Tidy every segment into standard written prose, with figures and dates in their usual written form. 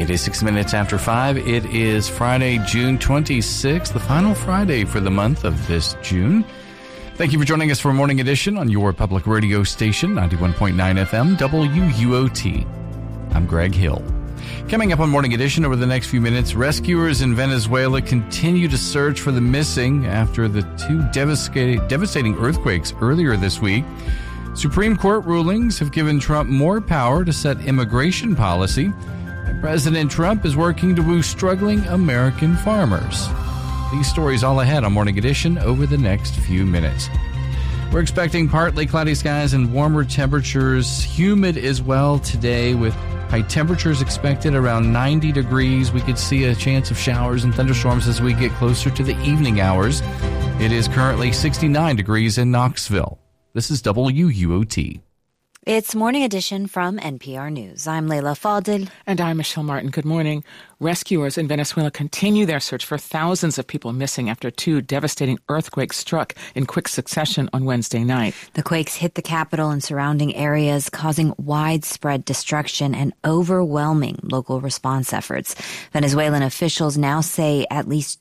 It is 6 minutes after 5. It is Friday, June 26th, the final Friday for the month of this June. Thank you for joining us for Morning Edition on your public radio station, 91.9 FM, WUOT. I'm Greg Hill. Coming up on Morning Edition over the next few minutes, rescuers in Venezuela continue to search for the missing after the two devastating earthquakes earlier this week. Supreme Court rulings have given Trump more power to set immigration policy. And President Trump is working to woo struggling American farmers. These stories all ahead on Morning Edition over the next few minutes. We're expecting partly cloudy skies and warmer temperatures, humid as well today with high temperatures expected around 90 degrees. We could see a chance of showers and thunderstorms as we get closer to the evening hours. It is currently 69 degrees in Knoxville. This is WUOT. It's Morning Edition from NPR News. I'm Leila Fadel. And I'm Michelle Martin. Good morning. Rescuers in Venezuela continue their search for thousands of people missing after two devastating earthquakes struck in quick succession on Wednesday night. The quakes hit the capital and surrounding areas, causing widespread destruction and overwhelming local response efforts. Venezuelan officials now say at least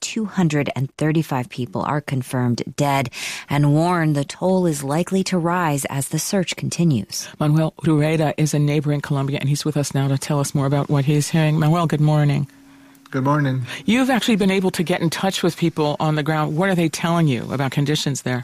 235 people are confirmed dead and warn the toll is likely to rise as the search continues. Manuel Rueda is a neighbor in Colombia, and he's with us now to tell us more about what he's hearing. Manuel, good morning. Good morning. You've actually been able to get in touch with people on the ground. What are they telling you about conditions there?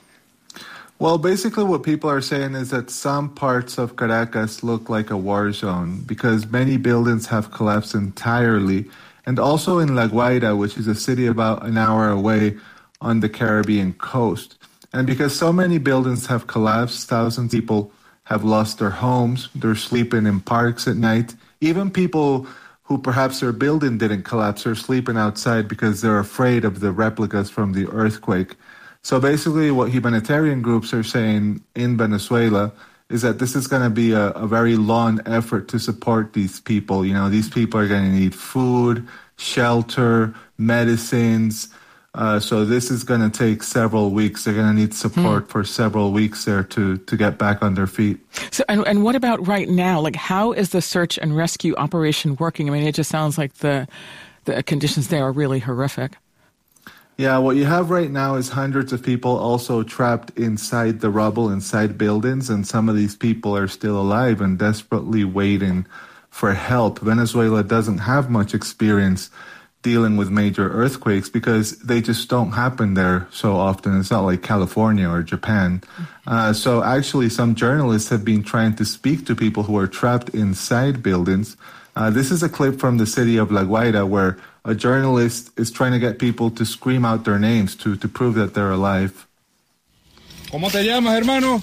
Well, basically what people are saying is that some parts of Caracas look like a war zone because many buildings have collapsed entirely. And also in La Guaira, which is a city about an hour away on the Caribbean coast. And because so many buildings have collapsed, thousands of people have lost their homes. They're sleeping in parks at night. Even people who perhaps their building didn't collapse are sleeping outside because they're afraid of the replicas from the earthquake. So basically what humanitarian groups are saying in Venezuela is that this is going to be a very long effort to support these people. You know, these people are going to need food, shelter, medicines. So this is going to take several weeks. They're going to need support for several weeks there to get back on their feet. So, and what about right now? Like, how is the search and rescue operation working? I mean, it just sounds like the conditions there are really horrific. Yeah, what you have right now is hundreds of people also trapped inside the rubble, inside buildings, and some of these people are still alive and desperately waiting for help. Venezuela doesn't have much experience dealing with major earthquakes because they just don't happen there so often. It's not like California or Japan. So actually some journalists have been trying to speak to people who are trapped inside buildings. This is a clip from the city of La Guaira where a journalist is trying to get people to scream out their names to prove that they're alive. ¿Cómo te llamas, hermano?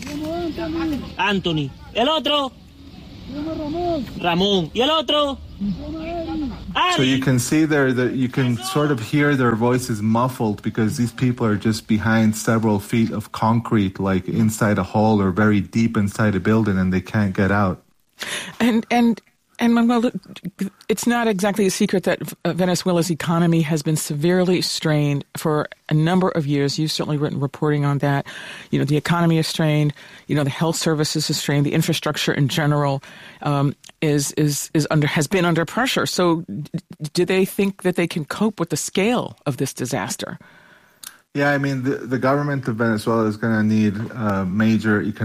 Anthony. ¿El otro? Ramón. ¿Y el otro? So you can see there that you can sort of hear their voices muffled because these people are just behind several feet of concrete, like inside a hole or very deep inside a building, and they can't get out. And Manuel, it's not exactly a secret that Venezuela's economy has been severely strained for a number of years. You've certainly written reporting on that. You know, the economy is strained. You know, the health services is strained. The infrastructure in general has been under pressure. So, do they think that they can cope with the scale of this disaster? Yeah, I mean, the government of Venezuela is going to need major economic